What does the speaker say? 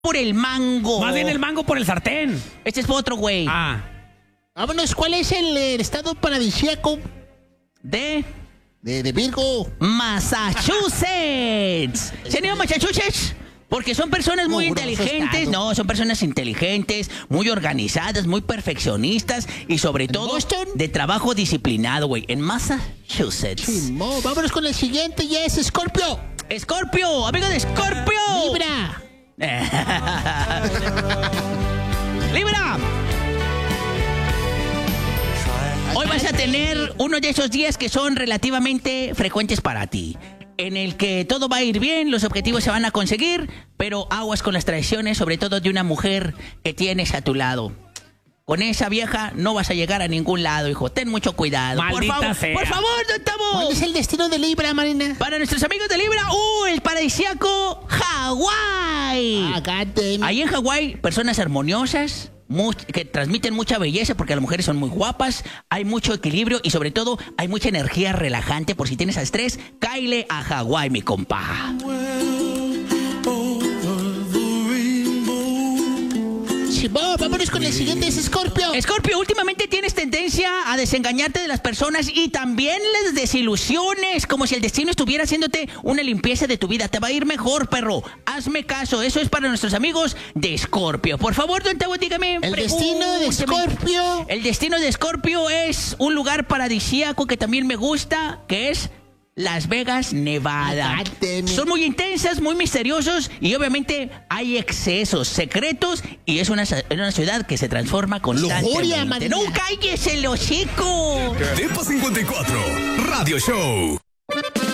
por el mango. Más bien el mango por el sartén. Este es otro, güey. Vámonos, ¿cuál es el estado paradisíaco De Virgo? Massachusetts. ¿Señor Massachusetts? Porque son personas muy inteligentes. No, son personas inteligentes, muy organizadas, muy perfeccionistas y sobre todo Boston? de trabajo disciplinado, güey. En Massachusetts. Chimo, vámonos con el siguiente, ya es Escorpio. Escorpio, amigo de Escorpio. Libra. Libra. Hoy vas a tener uno de esos días que son relativamente frecuentes para ti, en el que todo va a ir bien, los objetivos se van a conseguir, pero aguas con las traiciones, sobre todo de una mujer que tienes a tu lado. Con esa vieja no vas a llegar a ningún lado, hijo. Ten mucho cuidado. Maldita sea. Por favor, don Tabo. ¿Cuál es el destino de Libra, Marina? Para nuestros amigos de Libra, el paradisíaco Hawái. Goddamn. Ahí en Hawái, personas armoniosas, que transmiten mucha belleza porque las mujeres son muy guapas, hay mucho equilibrio y sobre todo hay mucha energía relajante. Por si tienes estrés, cáile a Hawái, mi compa. Chimo, vámonos con el siguiente, es Escorpio. Escorpio, últimamente tienes tendencia a desengañarte de las personas y también las desilusiones, como si el destino estuviera haciéndote una limpieza de tu vida. Te va a ir mejor, perro. Hazme caso, eso es para nuestros amigos de Escorpio. Por favor, don Tavo, dígame. El destino de Escorpio. El destino de Escorpio es un lugar paradisíaco que también me gusta, que es Las Vegas, Nevada. Son muy intensas, muy misteriosos y obviamente hay excesos secretos y es una ciudad que se transforma constantemente. Lujuria, Marina. ¡No cállese el hocico! Depa 54 Radio Show.